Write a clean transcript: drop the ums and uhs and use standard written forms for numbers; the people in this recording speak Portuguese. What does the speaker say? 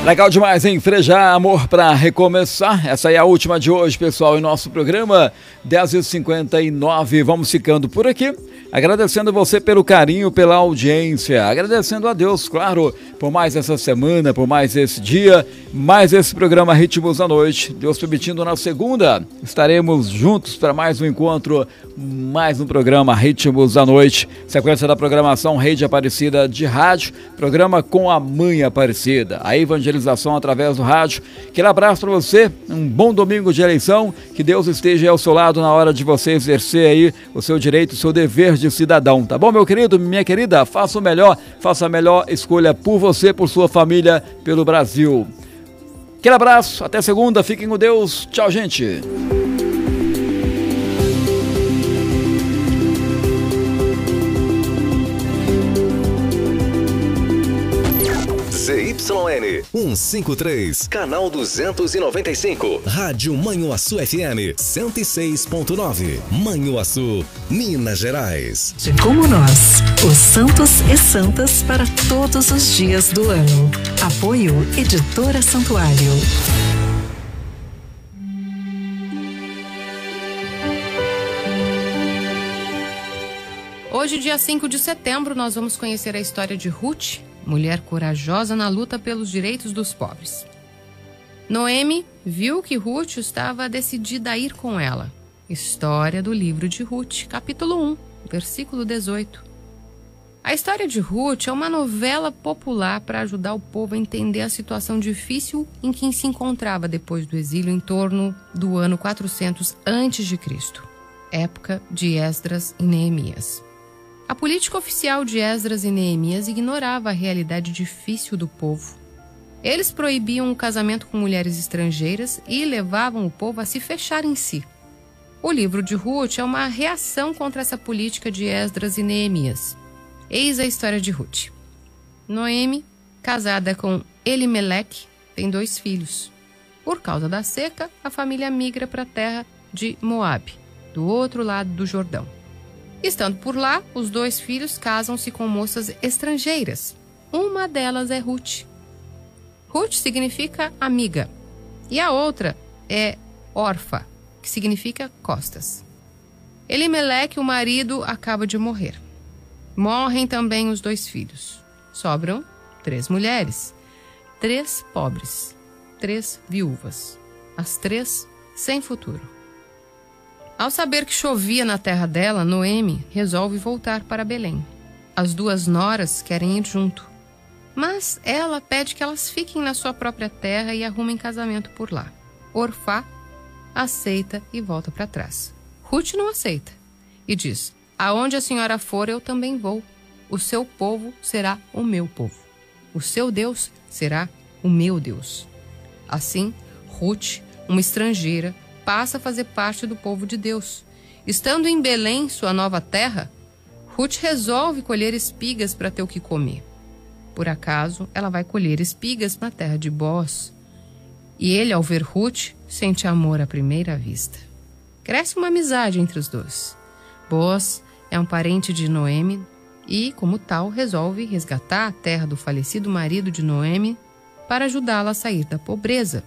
Legal demais, hein? Frejar, amor pra recomeçar. Essa é a última de hoje, pessoal, em nosso programa 10h59. Vamos ficando por aqui. Agradecendo você pelo carinho, pela audiência. Agradecendo a Deus, claro, por mais essa semana, por mais esse dia, mais esse programa Ritmos da Noite. Deus permitindo, na segunda, estaremos juntos para mais um encontro, mais um programa Ritmos da Noite. Sequência da programação Rede Aparecida de Rádio, programa com a Mãe Aparecida. A evangelização através do rádio. Aquele abraço para você, um bom domingo de eleição. Que Deus esteja ao seu lado na hora de você exercer aí o seu direito, o seu dever de cidadão, tá bom, meu querido, minha querida? Faça o melhor, faça a melhor escolha por você, por sua família, pelo Brasil. Aquele abraço, até segunda, fiquem com Deus, tchau, gente. ZYN 153, canal 295, Rádio Manhuaçu FM 106.9, Manhuaçu, Minas Gerais. Como nós, os santos e santas para todos os dias do ano. Apoio Editora Santuário. Hoje, dia 5 de setembro, nós vamos conhecer a história de Ruth, mulher corajosa na luta pelos direitos dos pobres. Noemi viu que Ruth estava decidida a ir com ela. História do livro de Ruth, capítulo 1, versículo 18. A história de Ruth é uma novela popular para ajudar o povo a entender a situação difícil em que se encontrava depois do exílio em torno do ano 400 a.C., época de Esdras e Neemias. A política oficial de Esdras e Neemias ignorava a realidade difícil do povo. Eles proibiam o casamento com mulheres estrangeiras e levavam o povo a se fechar em si. O livro de Ruth é uma reação contra essa política de Esdras e Neemias. Eis a história de Ruth. Noemi, casada com Elimeleque, tem 2 filhos. Por causa da seca, a família migra para a terra de Moabe, do outro lado do Jordão. Estando por lá, os 2 filhos casam-se com moças estrangeiras. Uma delas é Ruth. Ruth significa amiga. E a outra é Orfa, que significa costas. Elimeleque, o marido, acaba de morrer. Morrem também os 2 filhos. Sobram 3 mulheres. 3 pobres. 3 viúvas. As 3 sem futuro. Ao saber que chovia na terra dela, Noemi resolve voltar para Belém. As 2 noras querem ir junto, mas ela pede que elas fiquem na sua própria terra e arrumem casamento por lá. Orfá aceita e volta para trás. Ruth não aceita e diz: aonde a senhora for, eu também vou. O seu povo será o meu povo. O seu Deus será o meu Deus. Assim, Ruth, uma estrangeira, passa a fazer parte do povo de Deus. Estando em Belém, sua nova terra, Ruth resolve colher espigas para ter o que comer. Por acaso, ela vai colher espigas na terra de Boaz. E ele, ao ver Ruth, sente amor à primeira vista. Cresce uma amizade entre os 2. Boaz é um parente de Noemi e, como tal, resolve resgatar a terra do falecido marido de Noemi para ajudá-la a sair da pobreza.